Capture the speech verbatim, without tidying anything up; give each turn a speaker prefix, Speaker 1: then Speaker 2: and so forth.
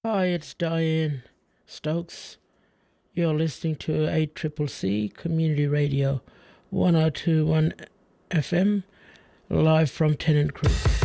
Speaker 1: Hi, it's Diane Stokes. You're listening to eight C C C Community Radio one oh two point one F M, live from Tennant Creek.